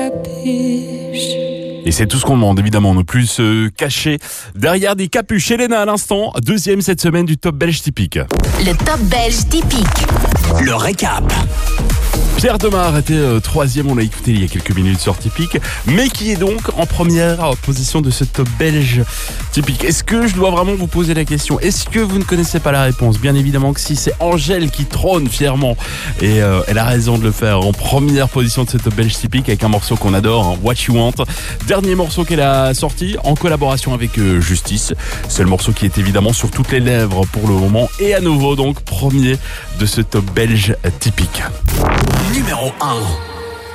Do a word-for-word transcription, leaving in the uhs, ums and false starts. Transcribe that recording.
Et c'est tout ce qu'on demande, évidemment, ne plus se cacher derrière des capuches. Elena, à l'instant, deuxième cette semaine du Top Belge Typique. Le Top Belge Typique. Le récap. Pierre Demar était euh, troisième, on l'a écouté il y a quelques minutes sur Typique, mais qui est donc en première position de ce Top Belge Typique. Est-ce que je dois vraiment vous poser la question? Est-ce que vous ne connaissez pas la réponse? Bien évidemment que si, c'est Angèle qui trône fièrement et euh, elle a raison de le faire en première position de ce Top Belge Typique avec un morceau qu'on adore, hein, What You Want. Dernier morceau qu'elle a sorti en collaboration avec euh, Justice. C'est le morceau qui est évidemment sur toutes les lèvres pour le moment et à nouveau donc premier de ce Top Belge Typique. Numéro un.